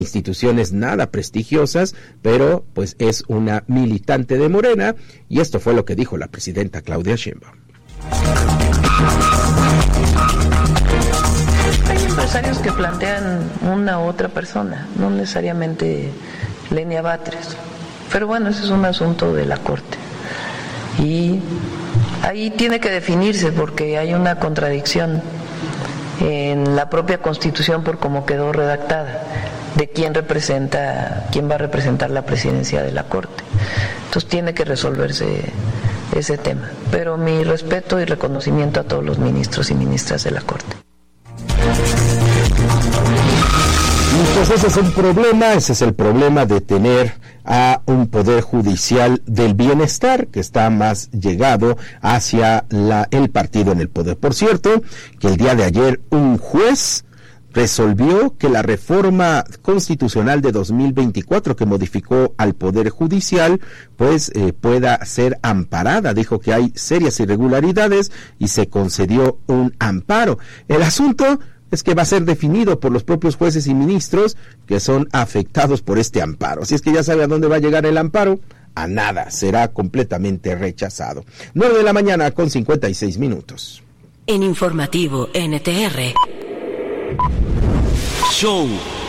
instituciones nada prestigiosas, pero pues es una militante de Morena, y esto fue lo que dijo la presidenta Claudia Sheinbaum. Hay empresarios que plantean una u otra persona, no necesariamente Lenia Batres, pero bueno, ese es un asunto de la Corte y ahí tiene que definirse porque hay una contradicción en la propia Constitución por cómo quedó redactada de quién va a representar la presidencia de la Corte. Entonces tiene que resolverse ese tema. Pero mi respeto y reconocimiento a todos los ministros y ministras de la Corte. Pues ese es el problema de tener a un poder judicial del bienestar que está más llegado hacia el partido en el poder. Por cierto, que el día de ayer un juez resolvió que la reforma constitucional de 2024 que modificó al Poder Judicial pues pueda ser amparada. Dijo que hay serias irregularidades y se concedió un amparo. El asunto es que va a ser definido por los propios jueces y ministros que son afectados por este amparo. Así es que ya sabe a dónde va a llegar el amparo. A nada, será completamente rechazado. 9:56 a.m. En Informativo NTR. Show.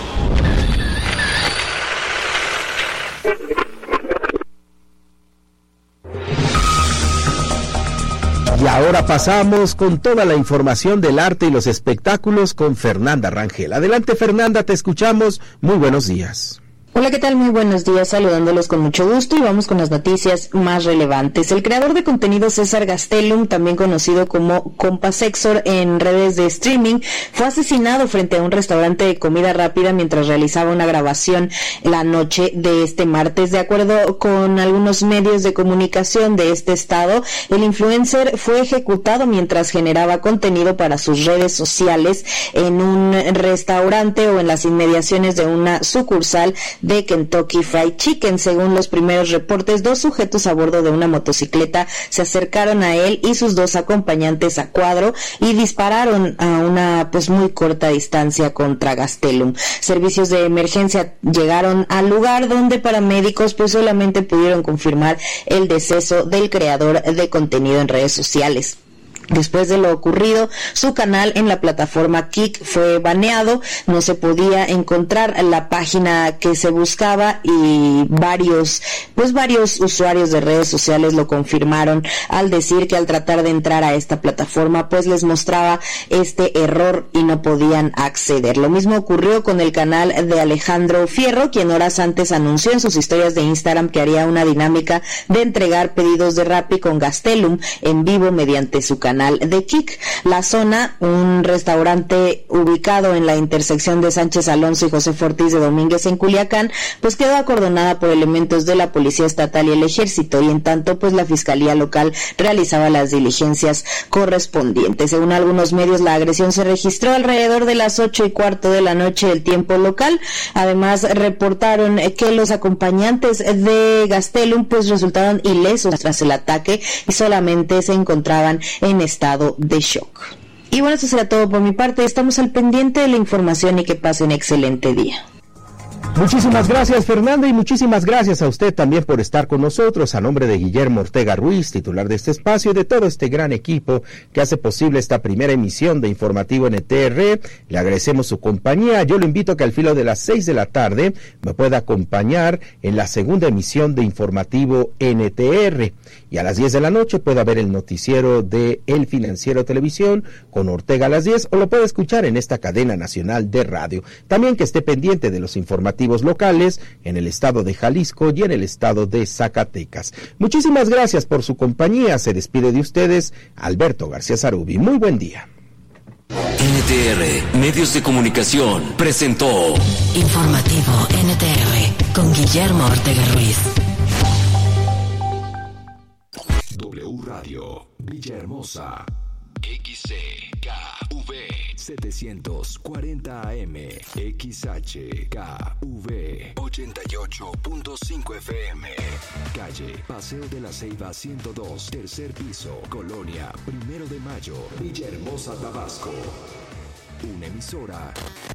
Y ahora pasamos con toda la información del arte y los espectáculos con Fernanda Rangel. Adelante, Fernanda, te escuchamos. Muy buenos días. Hola, ¿qué tal? Muy buenos días, saludándolos con mucho gusto y vamos con las noticias más relevantes. El creador de contenido César Gastelum, también conocido como Compasexor en redes de streaming, fue asesinado frente a un restaurante de comida rápida mientras realizaba una grabación la noche de este martes. De acuerdo con algunos medios de comunicación de este estado, el influencer fue ejecutado mientras generaba contenido para sus redes sociales en un restaurante o en las inmediaciones de una sucursal de Kentucky Fried Chicken. Según los primeros reportes, 2 sujetos a bordo de una motocicleta se acercaron a él y sus 2 acompañantes a cuadro y dispararon a una muy corta distancia contra Gastelum. Servicios de emergencia llegaron al lugar, donde paramédicos solamente pudieron confirmar el deceso del creador de contenido en redes sociales. Después de lo ocurrido, su canal en la plataforma Kick fue baneado, no se podía encontrar la página que se buscaba y varios usuarios de redes sociales lo confirmaron al decir que al tratar de entrar a esta plataforma les mostraba este error y no podían acceder. Lo mismo ocurrió con el canal de Alejandro Fierro, quien horas antes anunció en sus historias de Instagram que haría una dinámica de entregar pedidos de Rappi con Gastelum en vivo mediante su canal de Kick. La zona, un restaurante ubicado en la intersección de Sánchez Alonso y José Ortiz de Domínguez en Culiacán, quedó acordonada por elementos de la Policía Estatal y el Ejército, y en tanto la Fiscalía Local realizaba las diligencias correspondientes. Según algunos medios, la agresión se registró alrededor de las 8:15 de la noche del tiempo local. Además, reportaron que los acompañantes de Gastelum resultaron ilesos tras el ataque y solamente se encontraban en estado de shock. Y bueno, eso será todo por mi parte. Estamos al pendiente de la información y que pase un excelente día. Muchísimas gracias, Fernanda, y muchísimas gracias a usted también por estar con nosotros. A nombre de Guillermo Ortega Ruiz, titular de este espacio, y de todo este gran equipo que hace posible esta primera emisión de Informativo NTR, le agradecemos su compañía. Yo lo invito a que al filo de las 6 de la tarde me pueda acompañar en la segunda emisión de Informativo NTR. Y a las 10 de la noche pueda ver el noticiero de El Financiero Televisión con Ortega a las 10, o lo puede escuchar en esta cadena nacional de radio. También que esté pendiente de los informativos locales en el estado de Jalisco y en el estado de Zacatecas. Muchísimas gracias por su compañía. Se despide de ustedes Alberto García Zarubi. Muy buen día. NTR Medios de Comunicación presentó Informativo NTR con Guillermo Ortega Ruiz. W Radio Villahermosa, XCKV 740 AM, XHKV 88.5 FM. Calle Paseo de la Ceiba 102, tercer piso, Colonia 1 de Mayo, Villahermosa, Tabasco. Una emisora